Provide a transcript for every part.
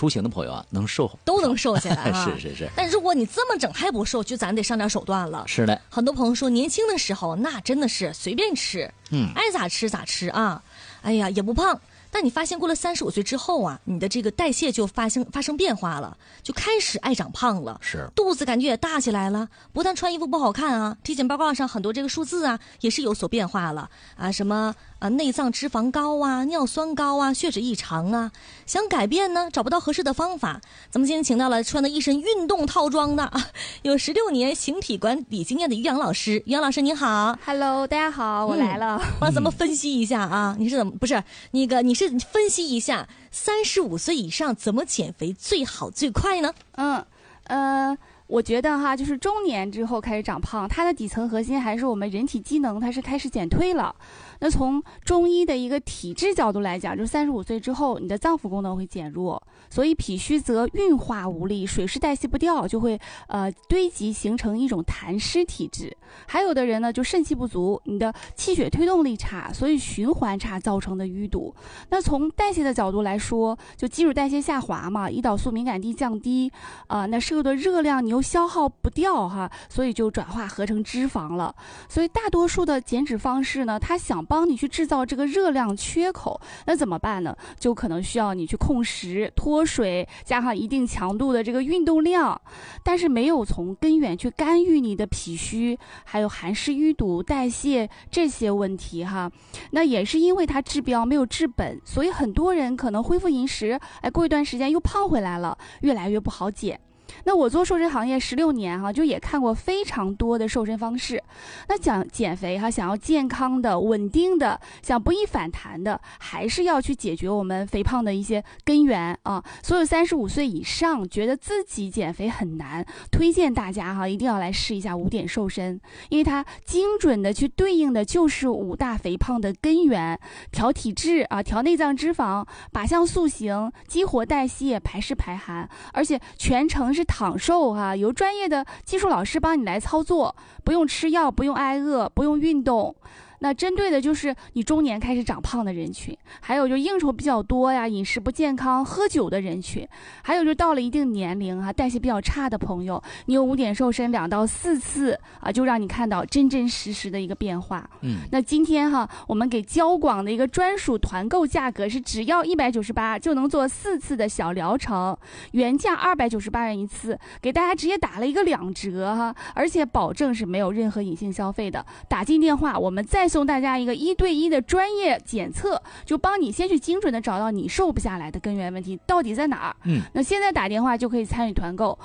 出行的朋友啊，能瘦都能瘦下来啊。 是。 但如果你这么整还不瘦，就咱得上点手段了。 是的， 很多朋友说年轻的时候那真的是随便吃，爱咋吃咋吃啊，哎呀也不胖。但你发现过了35岁之后啊，你的这个代谢就发生变化了，就开始爱长胖了， 是肚子感觉也大起来了，不但穿衣服不好看啊，体检报告上很多这个数字啊也是有所变化了啊，什么内脏脂肪高啊，尿酸高啊，血脂异常啊，想改变呢找不到合适的方法。咱们今天请到了穿的一身运动套装的有16年形体管理经验的于洋老师。于洋老师您好。 Hello， 大家好，我来了。 帮咱们分析一下啊，你是怎么不是那个你是分析一下35岁以上怎么减肥最好最快呢？ 我觉得哈，就是中年之后开始长胖，它的底层核心还是我们人体机能，它是开始减退了。那从中医的一个体质角度来讲，就是35岁之后，你的脏腑功能会减弱，所以脾虚则运化无力，水湿代谢不掉，就会堆积形成一种痰湿体质。还有的人呢，就肾气不足，你的气血推动力差，所以循环差造成的淤堵。那从代谢的角度来说，就基础代谢下滑嘛，胰岛素敏感地降低那摄入的热量你又消耗不掉哈，所以就转化合成脂肪了。所以大多数的减脂方式呢，它想帮你去制造这个热量缺口，那怎么办呢？就可能需要你去控食、脱水，加上一定强度的这个运动量，但是没有从根源去干预你的脾虚，还有寒湿淤堵、代谢这些问题哈。那也是因为它治标没有治本，所以很多人可能恢复饮食，过一段时间又胖回来了，越来越不好减。那我做瘦身行业16年哈，就也看过非常多的瘦身方式。那讲减肥哈，想要健康的、稳定的，想不易反弹的，还是要去解决我们肥胖的一些根源啊。所有35岁以上觉得自己减肥很难，推荐大家哈，一定要来试一下5点瘦身，因为它精准的去对应的就是5大肥胖的根源：调体质啊，调内脏脂肪，靶向塑形，激活代谢，排湿排寒，而且全程是躺瘦哈，由专业的技术老师帮你来操作，不用吃药，不用挨饿，不用运动。那针对的就是你中年开始长胖的人群，还有就应酬比较多呀，饮食不健康、喝酒的人群，还有就到了一定年龄啊，代谢比较差的朋友，你有5点瘦身2到4次啊，就让你看到真真实实的一个变化。那今天哈，我们给交广的一个专属团购价格是只要198就能做4次的小疗程，原价298元一次，给大家直接打了一个2折哈，而且保证是没有任何隐性消费的。打进电话，我们再送大家一个1对1的专业检测，就帮你先去精准的找到你瘦不下来的根源问题到底在哪儿。那现在打电话就可以参与团购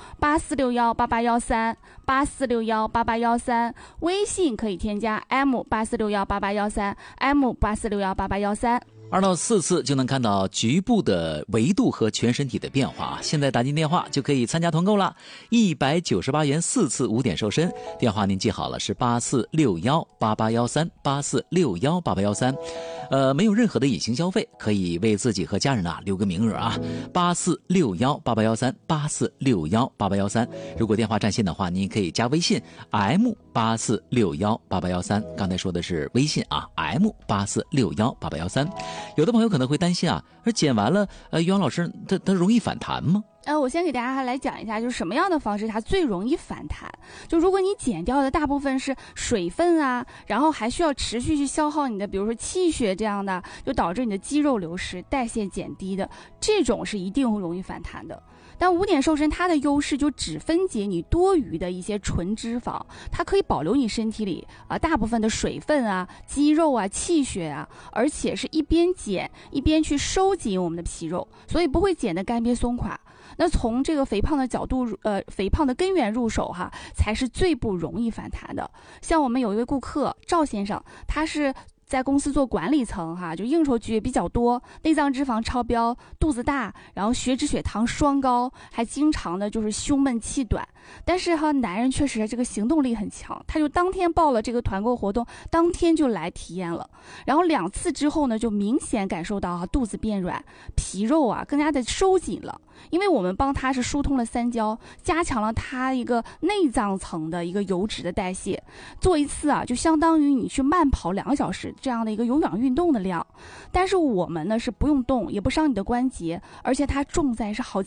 84618813，84618813，微信可以添加 M84618813，M84618813。 2到4次就能看到局部的维度和全身体的变化啊！现在打进电话就可以参加团购了，198元4次5点瘦身，电话您记好了，是84618813，84618813。没有任何的隐形消费，可以为自己和家人留个名额啊！84618813，84618813。如果电话占线的话，您可以加微信 M84618813，刚才说的是微信啊 ，M84618813。有的朋友可能会担心而减完了，于洋老师，它容易反弹吗？ 我先给大家来讲一下，就是什么样的方式它最容易反弹。就如果你减掉的大部分是水分啊，然后还需要持续去消耗你的，比如说气血这样的，就导致你的肌肉流失、代谢减低的，这种是一定容易反弹的。但5点瘦身它的优势就只分解你多余的一些纯脂肪，它可以保留你身体里大部分的水分啊、肌肉啊、气血啊，而且是一边减一边去收紧我们的皮肉，所以不会减得干瘪松垮。那从这个肥胖的角度，肥胖的根源入手哈，才是最不容易反弹的。像我们有一位顾客赵先生，他是在公司做管理层哈，就应酬局也比较多，内脏脂肪超标，肚子大，然后血脂血糖双高，还经常的就是胸闷气短。但是哈，男人确实这个行动力很强，他就当天报了这个团购活动，当天就来体验了。然后2次之后呢，就明显感受到肚子变软，皮肉更加的收紧了。因为我们帮他是疏通了三焦，加强了他一个内脏层的一个油脂的代谢。做一次就相当于你去慢跑2个小时这样的一个有氧运动的量。但是我们呢是不用动，也不伤你的关节，而且它重在是好